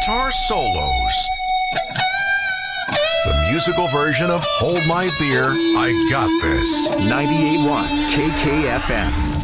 guitar solos. The musical version of Hold My Beer, I Got This. 98.1 KKFM.